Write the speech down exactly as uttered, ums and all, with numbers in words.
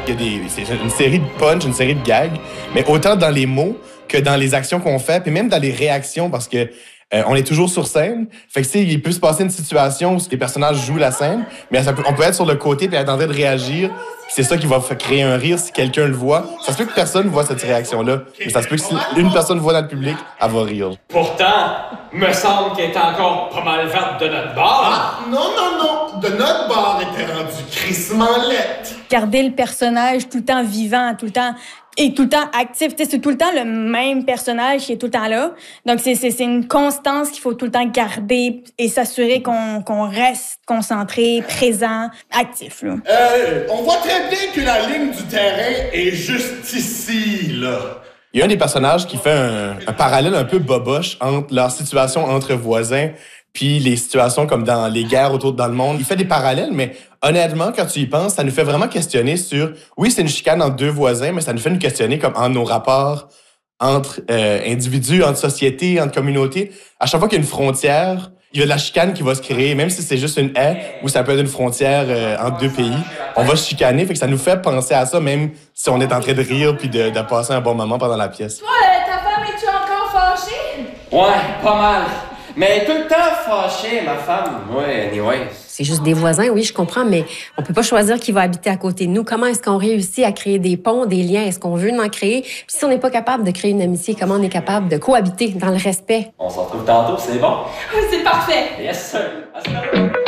Il y a des, c'est une série de punch, une série de gags, mais autant dans les mots que dans les actions qu'on fait, puis même dans les réactions, parce que euh, on est toujours sur scène. Fait que, tu sais, il peut se passer une situation où les personnages jouent la scène, mais ça peut, on peut être sur le côté puis être en train de réagir. C'est ça qui va créer un rire si quelqu'un le voit. Ça se peut que personne voit cette réaction-là, mais ça se peut que si une personne voit dans le public, elle va rire. Pourtant, me semble qu'elle est encore pas mal verte de notre bord. Ah, non, non, non. De notre bord était rendu crissement laite. Garder le personnage tout le temps vivant, tout le temps... et tout le temps actif. T'sais, c'est tout le temps le même personnage qui est tout le temps là. Donc, c'est, c'est, c'est une constance qu'il faut tout le temps garder et s'assurer qu'on, qu'on reste concentré, présent, actif. Là. Euh, on voit très bien que la ligne du terrain est juste ici, là. Il y a un des personnages qui fait un, un parallèle un peu boboche entre leur situation entre voisins puis les situations comme dans les guerres autour dans le monde. Il fait des parallèles, mais honnêtement, quand tu y penses, ça nous fait vraiment questionner sur... Oui, c'est une chicane entre deux voisins, mais ça nous fait nous questionner comme en nos rapports entre euh, individus, entre sociétés, entre communautés. À chaque fois qu'il y a une frontière, il y a de la chicane qui va se créer, même si c'est juste une haie ou ça peut être une frontière euh, entre deux pays. On va se chicaner, fait que ça nous fait penser à ça, même si on est en train de rire puis de, de passer un bon moment pendant la pièce. Toi, euh, ta femme, es-tu encore fâchée? Ouais, pas mal. Mais tout le temps fâchée, ma femme. Ouais, anyway. C'est juste des voisins, oui, je comprends, mais on peut pas choisir qui va habiter à côté de nous. Comment est-ce qu'on réussit à créer des ponts, des liens? Est-ce qu'on veut en créer? Puis si on n'est pas capable de créer une amitié, comment on est capable de cohabiter dans le respect? On se retrouve tantôt, c'est bon? Oui, c'est parfait. Yes, sir.